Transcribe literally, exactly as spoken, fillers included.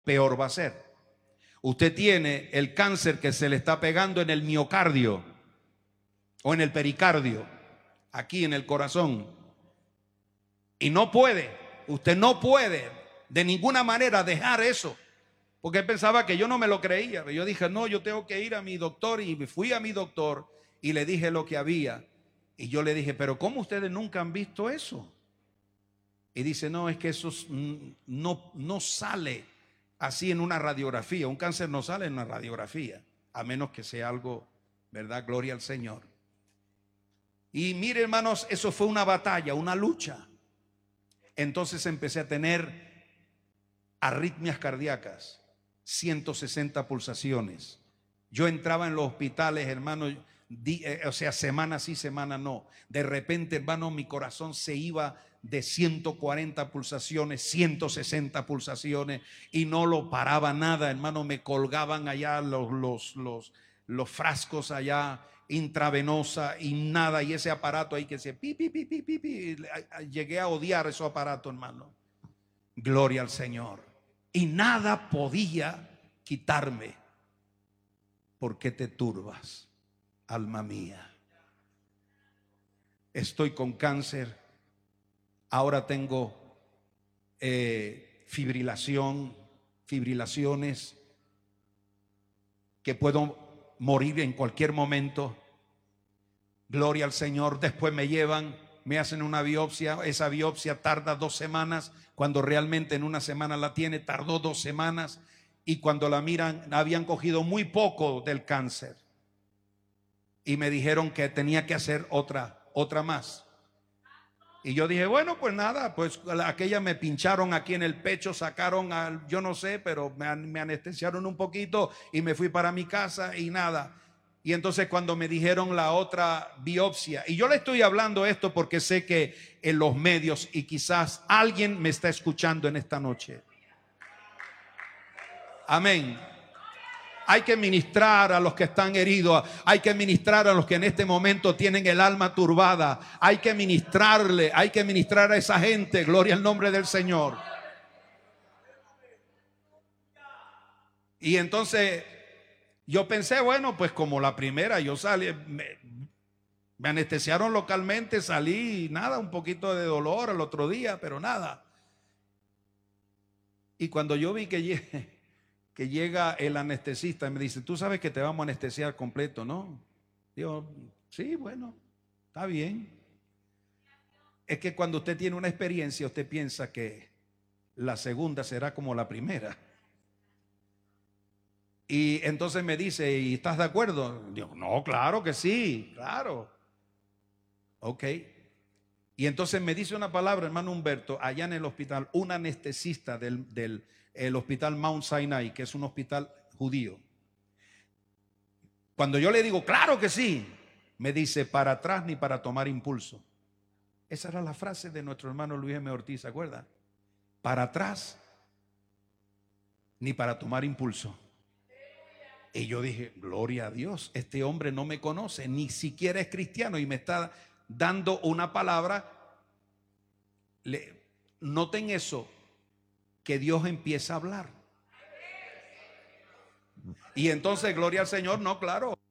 peor va a ser. Usted tiene el cáncer que se le está pegando en el miocardio o en el pericardio, aquí en el corazón. Y no puede, usted no puede de ninguna manera dejar eso. Porque él pensaba que yo no me lo creía. Yo dije, no, yo tengo que ir a mi doctor. Y me fui a mi doctor y le dije lo que había. Y yo le dije, pero ¿cómo ustedes nunca han visto eso? Y dice, no, es que eso no, no sale así en una radiografía. Un cáncer no sale en una radiografía, a menos que sea algo, ¿verdad? Gloria al Señor. Y mire, hermanos, eso fue una batalla, una lucha. Entonces empecé a tener arritmias cardíacas, ciento sesenta pulsaciones. Yo entraba en los hospitales, hermano, di, eh, o sea, semana sí, semana no. De repente, hermano, mi corazón se iba de ciento cuarenta pulsaciones, ciento sesenta pulsaciones, y no lo paraba nada, hermano. Me colgaban allá los, los, los, los frascos allá, intravenosa y nada, y ese aparato ahí que se pi, pi, pi, pi, pi, pi. Llegué a odiar ese aparato, hermano. Gloria al Señor. Y nada podía quitarme. ¿Por qué te turbas, alma mía? Estoy con cáncer. Ahora tengo eh, fibrilación, fibrilaciones, que puedo morir en cualquier momento. Gloria al Señor. Después me llevan, me hacen una biopsia. Esa biopsia tarda dos semanas, cuando realmente en una semana la tiene. Tardó dos semanas. Y cuando la miran, habían cogido muy poco del cáncer. Y me dijeron que tenía que hacer otra, otra más. Y yo dije, bueno, pues nada, pues aquella me pincharon aquí en el pecho, sacaron, al, yo no sé, pero me, me anestesiaron un poquito y me fui para mi casa y nada. Y entonces cuando me dijeron la otra biopsia, y yo le estoy hablando esto porque sé que en los medios y quizás alguien me está escuchando en esta noche. Amén. Hay que ministrar a los que están heridos. Hay que ministrar a los que en este momento tienen el alma turbada. Hay que ministrarle, hay que ministrar a esa gente. Gloria al nombre del Señor. Y entonces yo pensé, bueno, pues como la primera, yo salí, me, me anestesiaron localmente, salí, nada, un poquito de dolor el otro día, pero nada. Y cuando yo vi que llegué, que llega el anestesista y me dice, tú sabes que te vamos a anestesiar completo, ¿no? Digo, sí, bueno, está bien. Es que cuando usted tiene una experiencia, usted piensa que la segunda será como la primera. Y entonces me dice, ¿y estás de acuerdo? Digo, no, claro que sí, claro. Ok. Y entonces me dice una palabra, hermano Humberto, allá en el hospital, un anestesista del, del el hospital Mount Sinai, que es un hospital judío. Cuando yo le digo, claro que sí, me dice, para atrás ni para tomar impulso. Esa era la frase de nuestro hermano Luis M. Ortiz, ¿se acuerda? Para atrás ni para tomar impulso. Y yo dije, gloria a Dios, este hombre no me conoce, ni siquiera es cristiano y me está dando una palabra. Le, noten eso, que Dios empieza a hablar. Y entonces, gloria al Señor, no, claro,